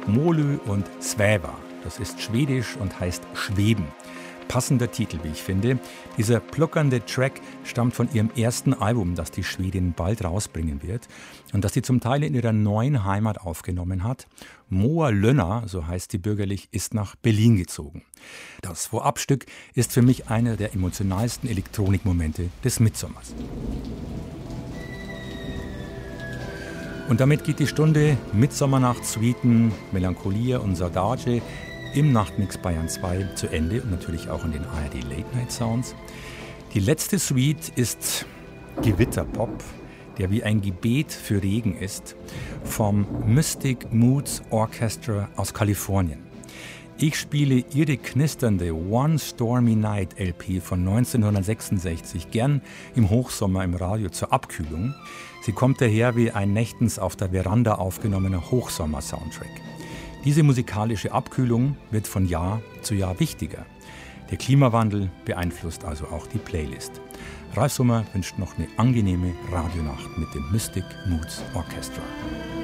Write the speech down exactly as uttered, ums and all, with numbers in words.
Molly und Sväva. Das ist schwedisch und heißt Schweben. Passender Titel, wie ich finde. Dieser pluckernde Track stammt von ihrem ersten Album, das die Schwedin bald rausbringen wird und das sie zum Teil in ihrer neuen Heimat aufgenommen hat. Moa Lönna, so heißt sie bürgerlich, ist nach Berlin gezogen. Das Vorabstück ist für mich einer der emotionalsten Elektronikmomente des Mitsommers. Und damit geht die Stunde Mitsommernacht-Suiten, Melancholia und Saudade im Nachtmix Bayern zwei zu Ende und natürlich auch in den A R D Late Night Sounds. Die letzte Suite ist Gewitterpop, der wie ein Gebet für Regen ist, vom Mystic Moods Orchestra aus Kalifornien. Ich spiele ihre knisternde One Stormy Night L P von neunzehnhundertsechsundsechzig gern im Hochsommer im Radio zur Abkühlung. Sie kommt daher wie ein nächtens auf der Veranda aufgenommener Hochsommer-Soundtrack. Diese musikalische Abkühlung wird von Jahr zu Jahr wichtiger. Der Klimawandel beeinflusst also auch die Playlist. Ralf Sommer wünscht noch eine angenehme Radionacht mit dem Mystic Moods Orchestra.